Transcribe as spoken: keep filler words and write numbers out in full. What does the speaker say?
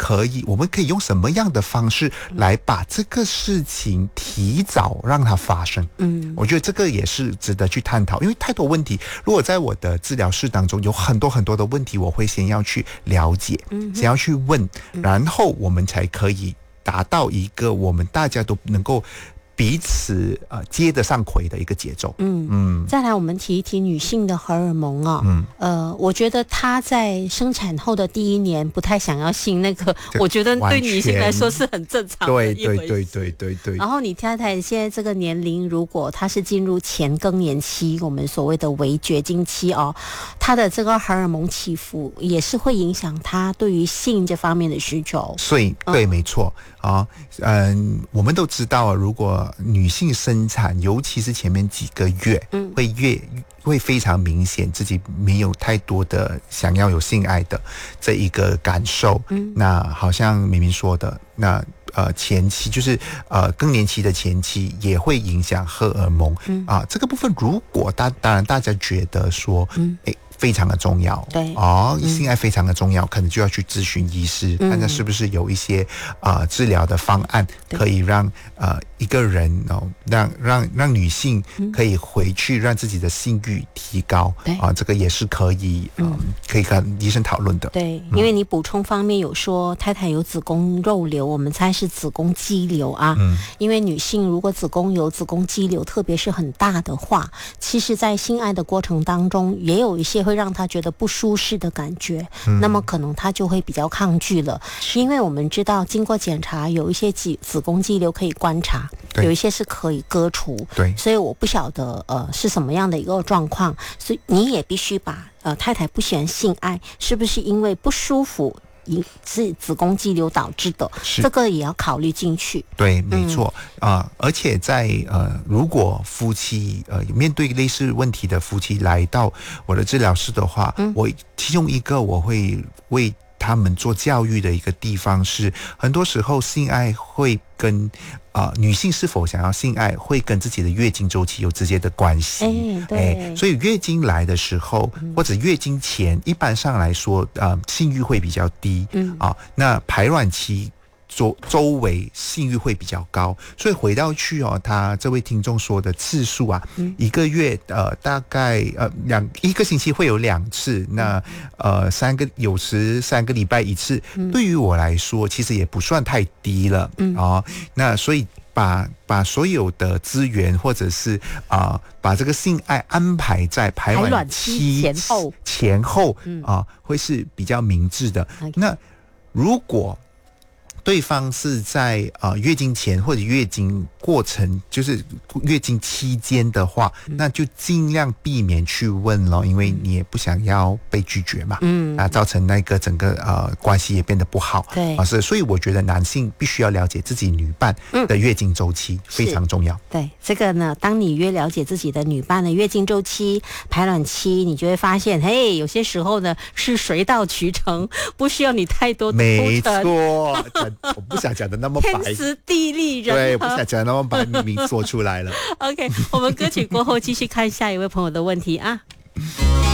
可以，我们可以用什么样的方式来把这个事情提早让它发生？嗯，我觉得这个也是值得去探讨，因为太多问题。如果在我的治疗室当中有很多很多的问题，我会先要去了解，嗯，先要去问，然后我们才可以达到一个我们大家都能够彼此呃接得上轨的一个节奏。 嗯嗯，再来我们提一提女性的荷尔蒙啊、哦，嗯呃，我觉得她在生产后的第一年不太想要性，那个我觉得对女性来说是很正常的一回事。 对对对对对对。 然后你太太现在这个年龄，如果她是进入前更年期，我们所谓的微绝经期哦，她的这个荷尔蒙起伏也是会影响她对于性这方面的需求。 所以对，嗯、没错啊，嗯，我们都知道，如果女性生产，尤其是前面几个月，嗯，会越会非常明显，自己没有太多的想要有性爱的这一个感受。嗯，那好像明明说的，那呃前期就是呃更年期的前期也会影响荷尔蒙。嗯啊，这个部分如果大当然大家觉得说，嗯，诶。非常的重要， 对哦，性爱非常的重要，嗯、可能就要去咨询医师，看看是不是有一些啊、呃、治疗的方案，可以让呃一个人哦，让让让女性可以回去，让自己的性欲提高，啊、呃，这个也是可以，呃、嗯，可以跟医生讨论的。 对，因为你补充方面有说太太有子宫肉瘤，我们猜是子宫肌瘤啊，嗯，因为女性如果子宫有子宫肌瘤，特别是很大的话，其实在性爱的过程当中也有一些会让他觉得不舒适的感觉、嗯、那么可能他就会比较抗拒了，因为我们知道经过检查有一些子宫肌瘤可以观察，有一些是可以割除， 对， 所以我不晓得呃是什么样的一个状况，所以你也必须把呃太太不喜欢性爱是不是因为不舒服是子宫肌瘤导致的，这个也要考虑进去。 对，没错啊、嗯呃，而且在呃，如果夫妻呃面对类似问题的夫妻来到我的治疗室的话，嗯、我其中一个我会为他们做教育的一个地方是，很多时候性爱会跟啊、呃、女性是否想要性爱会跟自己的月经周期有直接的关系。 哎，对， 哎，所以月经来的时候、嗯、或者月经前，一般上来说，呃，性欲会比较低，嗯啊，那排卵期。周周围性欲会比较高，所以回到去哦，他这位听众说的次数啊，嗯、一个月呃大概呃两一个星期会有两次，那呃三个有时三个礼拜一次，嗯、对于我来说其实也不算太低了，嗯哦，那所以把把所有的资源或者是啊、呃、把这个性爱安排在排卵期前后前后啊、嗯呃，会是比较明智的。Okay. 那如果对方是在呃月经前或者月经过程，就是月经期间的话，嗯、那就尽量避免去问咯，因为你也不想要被拒绝嘛，嗯，啊，造成那个整个呃关系也变得不好， 对， 啊是，所以我觉得男性必须要了解自己女伴的月经周期、嗯、非常重要。 对，这个呢，当你越了解自己的女伴的月经周期、排卵期，你就会发现，嘿，有些时候呢是水到渠成，不需要你太多的没错。我不想讲的那么白， 天时地利人和， 对，不想讲的那么白，明明说出来了。 OK， 我们歌曲过后继续看下一位朋友的问题啊。